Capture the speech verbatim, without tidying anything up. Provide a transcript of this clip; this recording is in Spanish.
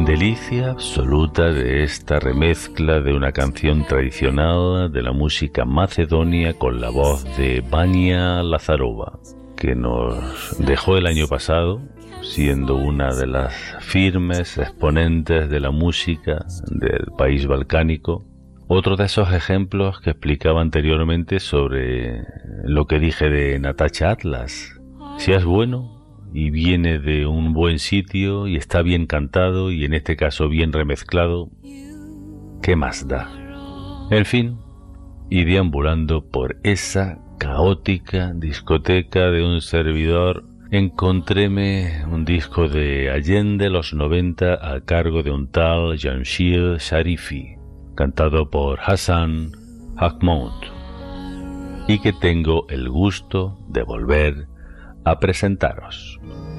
Delicia absoluta de esta remezcla de una canción tradicional de la música macedonia con la voz de Vania Lazarova, que nos dejó el año pasado, siendo una de las firmes exponentes de la música del país balcánico. Otro de esos ejemplos que explicaba anteriormente sobre lo que dije de Natacha Atlas. Si es bueno y viene de un buen sitio y está bien cantado y en este caso bien remezclado, ¿qué más da? En fin, y deambulando por esa caótica discoteca de un servidor, encontréme un disco de Allende los noventa a cargo de un tal Jamshid Sharifi, cantado por Hassan Mahmoud, y que tengo el gusto de volver a presentaros.